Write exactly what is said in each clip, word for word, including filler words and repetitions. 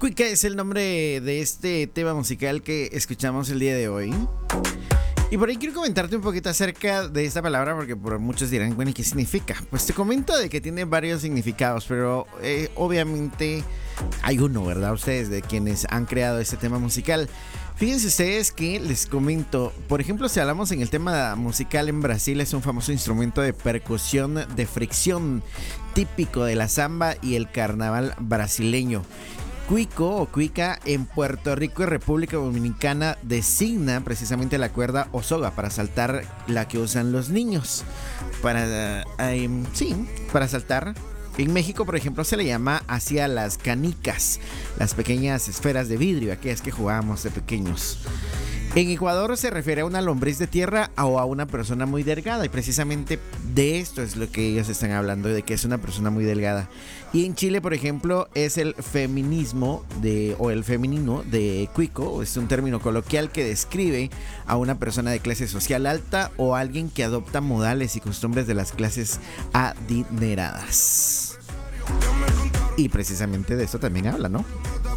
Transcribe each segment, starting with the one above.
Cuica es el nombre de este tema musical que escuchamos el día de hoy. Y por ahí quiero comentarte un poquito acerca de esta palabra, porque por muchos dirán, bueno, ¿y qué significa? Pues te comento de que tiene varios significados, pero eh, obviamente hay uno, ¿verdad? Ustedes, de quienes han creado este tema musical. Fíjense ustedes que les comento, por ejemplo, si hablamos en el tema musical en Brasil, es un famoso instrumento de percusión de fricción típico de la samba y el carnaval brasileño. Cuico o cuica en Puerto Rico y República Dominicana designa precisamente la cuerda o soga para saltar, la que usan los niños para, eh, sí, para saltar. En México, por ejemplo, se le llama hacia las canicas, las pequeñas esferas de vidrio, aquellas que jugábamos de pequeños. En Ecuador se refiere a una lombriz de tierra o a una persona muy delgada, y precisamente de esto es lo que ellos están hablando, de que es una persona muy delgada. Y en Chile, por ejemplo, es el feminismo de, o el femenino de cuico, es un término coloquial que describe a una persona de clase social alta o alguien que adopta modales y costumbres de las clases adineradas. Y precisamente de esto también habla, ¿no?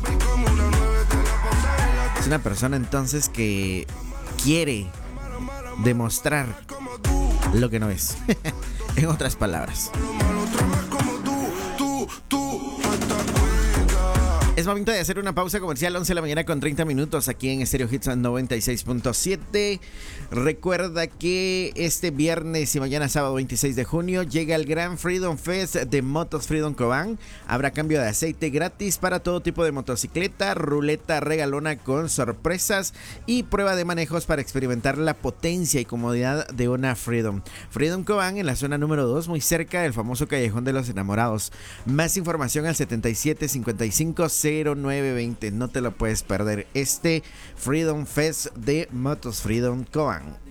Es una persona entonces que quiere demostrar lo que no es. En otras palabras. Es momento de hacer una pausa comercial, once de la mañana con treinta minutos aquí en Stereo Hits noventa y seis punto siete. Recuerda que este viernes y mañana sábado veintiséis de junio llega el Gran Freedom Fest de Motos Freedom Cobán. Habrá cambio de aceite gratis para todo tipo de motocicleta, ruleta regalona con sorpresas y prueba de manejos para experimentar la potencia y comodidad de una Freedom. Freedom Cobán en la zona número dos, muy cerca del famoso Callejón de los Enamorados. Más información al setenta y siete cincuenta y cinco cero nueve veinte. No te lo puedes perder, este Freedom Fest de Motos Freedom Cobán.